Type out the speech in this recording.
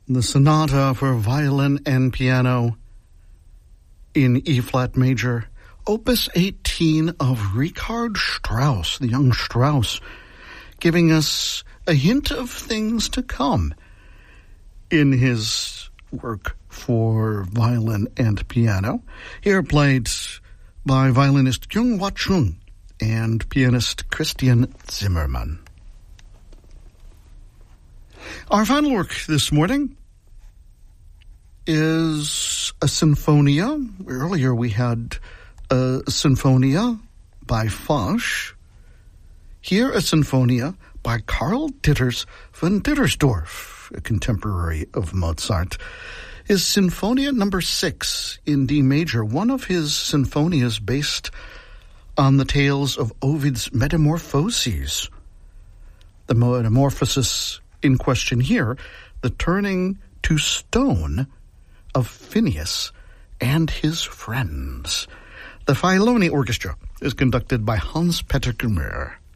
the sonata for violin and piano in E-flat major, Opus 18 of Richard Strauss, the young Strauss, giving us a hint of things to come in his work for violin and piano, here played by violinist Kyung-Hwa Chung and pianist Christian Zimmermann. Our final work this morning is a sinfonia. Earlier we had a sinfonia by Foch. Here a sinfonia by Karl Ditters von Dittersdorf, a contemporary of Mozart. His Sinfonia number 6 in D major, one of his sinfonias based on the tales of Ovid's Metamorphoses. The metamorphosis in question here, the turning to stone of Phineas and his friends. The Filoni Orchestra is conducted by Hans-Peter Gummer.